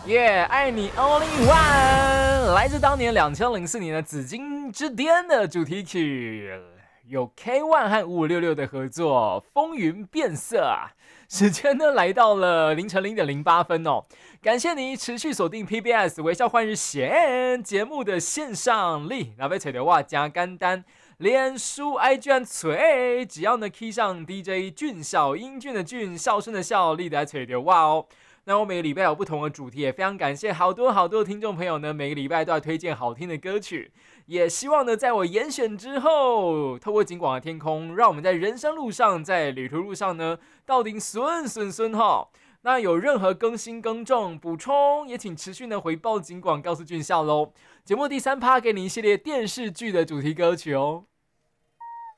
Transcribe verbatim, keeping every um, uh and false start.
耶、yeah, 爱你 Only One， 来自当年二零零四年的《紫禁之巅》的主题曲，有 K ONE 和五五六六的合作，风云变色啊！时间呢来到了凌晨零点零八分哦，感谢你持续锁定 P B S 微笑换日线节目的线上力，那被吹的话加干单。脸书 I G 和吹，只要呢 key 上 D J 俊小英俊的俊，笑声的笑，力的吹的哇哦。那我每个礼拜有不同的主题，也非常感谢好多好多的听众朋友呢，每个礼拜都要推荐好听的歌曲，也希望呢，在我严选之后，透过景广的天空，让我们在人生路上，在旅途路上呢，到底顺顺顺哈。那有任何更新更正补充，也请持续呢回报景广，告诉俊孝喽。节目第三趴给你一系列电视剧的主题歌曲哦。